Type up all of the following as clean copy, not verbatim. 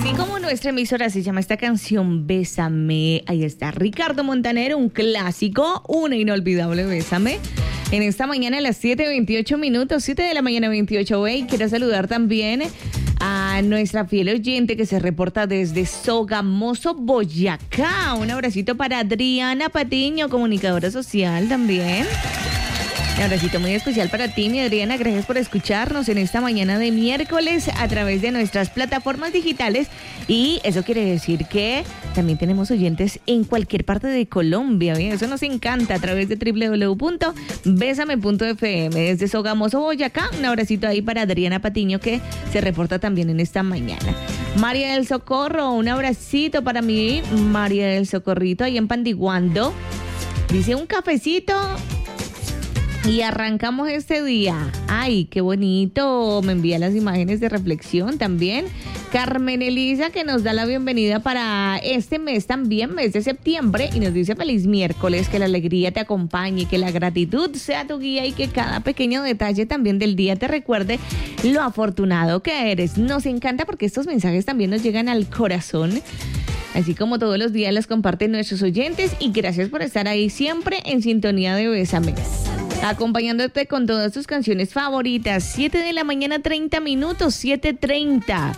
Así como nuestra emisora se llama esta canción Bésame, ahí está Ricardo Montaner, un clásico, una inolvidable Bésame. En esta mañana a las 7:28 minutos, 7 de la mañana 28, y quiero saludar también a nuestra fiel oyente que se reporta desde Sogamoso, Boyacá. Un abracito para Adriana Patiño, comunicadora social también. Un abracito muy especial para ti, mi Adriana. Gracias por escucharnos en esta mañana de miércoles a través de nuestras plataformas digitales. Y eso quiere decir que también tenemos oyentes en cualquier parte de Colombia. Bien, eso nos encanta a través de www.besame.fm. Desde Sogamoso, Boyacá, un abracito ahí para Adriana Patiño que se reporta también en esta mañana. María del Socorro, un abracito para mí, María del Socorrito, ahí en Pandiguando. Dice un cafecito. Y arrancamos este día. ¡Ay, qué bonito! Me envía las imágenes de reflexión también. Carmen Elisa, que nos da la bienvenida para este mes también, mes de septiembre, y nos dice feliz miércoles, que la alegría te acompañe, que la gratitud sea tu guía y que cada pequeño detalle también del día te recuerde lo afortunado que eres. Nos encanta porque estos mensajes también nos llegan al corazón. Así como todos los días los comparten nuestros oyentes, y gracias por estar ahí siempre en sintonía de Bésame. Acompañándote con todas tus canciones favoritas. 7 de la mañana, 30 minutos, 7:30.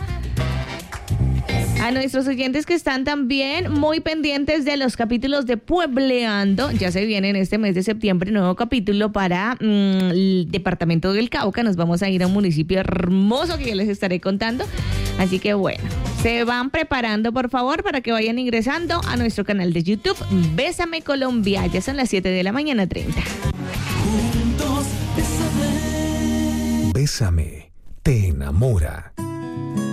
A nuestros oyentes que están también muy pendientes de los capítulos de Puebleando. Ya se viene en este mes de septiembre nuevo capítulo para el departamento del Cauca. Nos vamos a ir a un municipio hermoso que ya les estaré contando. Así que bueno, se van preparando por favor para que vayan ingresando a nuestro canal de YouTube Bésame Colombia. Ya son las 7 de la mañana 30. Juntos, bésame. Bésame, te enamora.